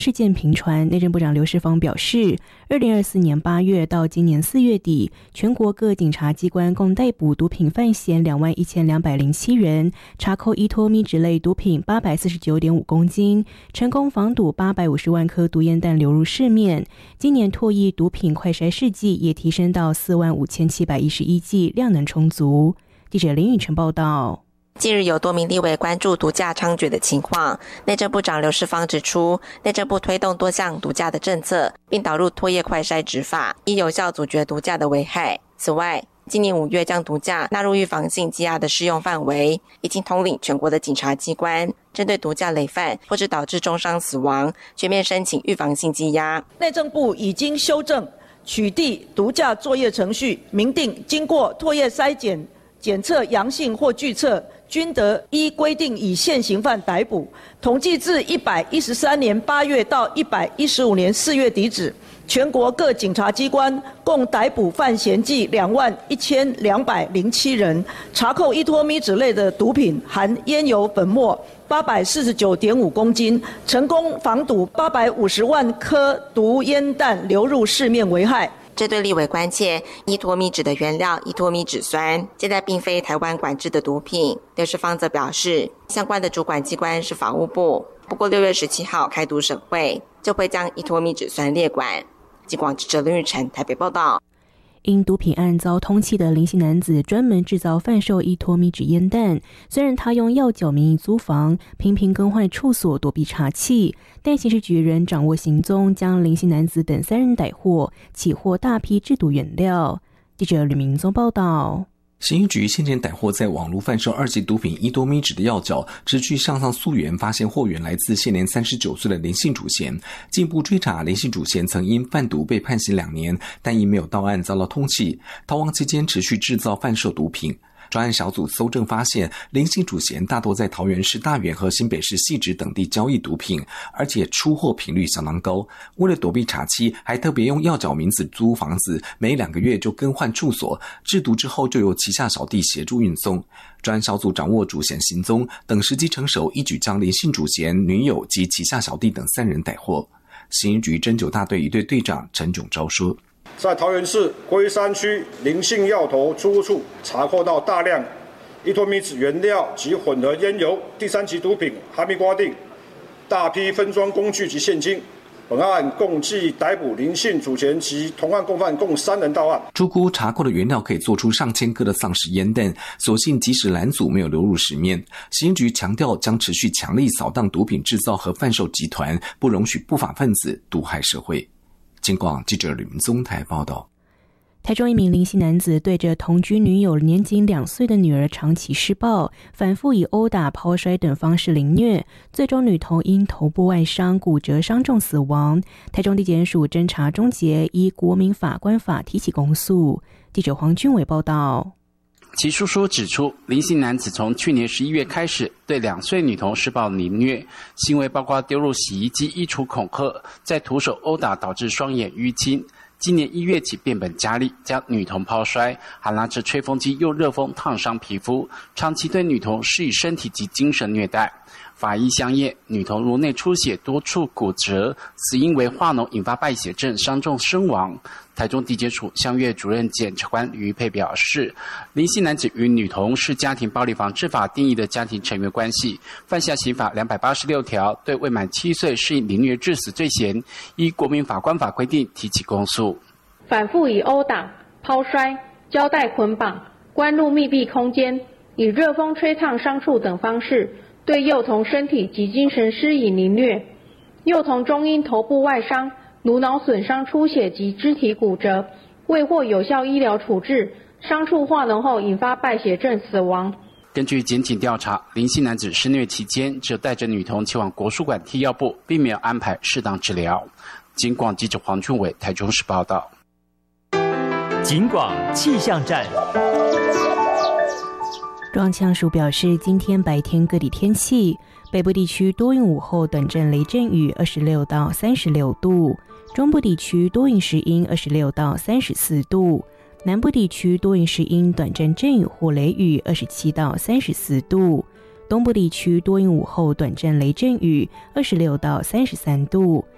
事件频传，内政部长刘世芳表示，2024年8月到今年4月底，全国各警察机关共逮捕毒品犯嫌21207人，查扣依托咪酯类毒品849.5公斤，成功防堵850万颗毒烟弹流入市面。今年唾液毒品快筛试剂也提升到45711剂，量能充足。记者林宇晨报道。 近日有多名立委关注毒驾猖獗的情况，内政部长刘世芳指出，内政部推动多项毒驾的政策，并导入唾液快筛执法，以有效阻绝毒驾的危害。此外，今年5月将毒驾纳入预防性羁押的适用范围，已经统领全国的警察机关，针对毒驾累犯或者导致重伤死亡，全面申请预防性羁押。 内政部已经修正取缔毒驾作业程序，明定经过唾液筛检测阳性或拒测，均得依规定以现行犯逮捕。统计自113年8月到115年4月底止，全国各警察机关共逮捕犯嫌计21207人，查扣依托咪酯类的毒品含烟油粉末849.5公斤，成功防堵850万颗毒烟弹流入市面危害。 这对立委关切，依托咪酯的原料依托咪酯酸，现在并非台湾管制的毒品。刘世芳则表示，相关的主管机关是法务部，不过6月17号开毒审会，就会将依托咪酯酸列管。警广记者林玉成台北报道。 因毒品案遭通缉的林姓男子专门制造贩售依托咪酯烟弹，虽然他用药酒名义租房，频频更换处所躲避查缉，但刑事局仍掌握行踪，将林姓男子等3人逮获，起获大批制毒原料。记者吕明宗报道。 刑局先前逮获在网络贩售2级毒品依托咪酯的药角，持续向上溯源，发现货源来自现年39岁的林姓主嫌。进一步追查，林姓主嫌曾因贩毒被判刑2年，但因没有到案遭到通缉，逃亡期间持续制造贩售毒品。专案小组搜证发现，林姓主嫌大多在桃园市大园和新北市汐止等地交易毒品，而且出货频率相当高。为了躲避查缉，还特别用药角名字租房子，每2个月就更换处所，制毒之后就由旗下小弟协助运送。专案小组掌握主嫌行踪，等时机成熟，一举将林姓主嫌、女友及旗下小弟等3人逮获。刑局侦9大队一队队长陈炯昭说， 在桃园市龟山区林姓药头出入处查扣到大量依托咪酯原料及混合烟油第3级毒品哈密瓜锭、大批分装工具及现金。本案共计逮捕林姓主嫌及同案共犯共3人到案。 初估查扣的原料可以做出上千颗的丧尸烟弹，所幸即使拦阻没有流入市面。刑局强调将持续强力扫荡毒品制造和贩售集团，不容许不法分子毒害社会。警广记者吕明宗台报道。 台中一名林姓男子对着同居女友年仅2岁的女儿长期施暴，反复以殴打、抛摔等方式凌虐，最终女童因头部外伤、骨折伤重死亡。台中地检署侦查终结，依国民法官法提起公诉。记者黄俊伟报道。 其书书指出，林姓男子从去年11月开始对2岁女童施暴凌虐，行为包括丢入洗衣机、衣橱恐吓，再徒手殴打导致双眼淤青。今年1月起变本加厉，将女童抛摔，还拿着吹风机用热风烫伤皮肤，长期对女童施以身体及精神虐待。法医相验，女童颅内出血，多处骨折，死因为化脓引发败血症，伤重身亡。台中地检署相越主任检察官于佩表示，林姓男子与女童是家庭暴力防治法定义的家庭成员关系，犯下刑法286条对未满7岁施以凌虐致死罪嫌，依国民法官法规定提起公诉。 反复以殴打、抛摔、胶带捆绑、关入密闭空间，以热风吹烫伤处等方式对幼童身体及精神施以凌虐，幼童终因头部外伤、颅脑损伤出血及肢体骨折，未获有效医疗处置，伤处化脓后引发败血症死亡。 根据检警调查，林姓男子施虐期间只带着女童前往国术馆踢药部，并没有安排适当治疗。警广记者黄俊伟台中市报道。 警广气象站。 中央气象署表示，今天白天各地天气，北部地区多云午后短暂雷阵雨26到36度，中部地区多云时阴26到34度，南部地区多云时阴短暂阵雨或雷雨27到34度，东部地区多云午后短暂雷阵雨26到33度，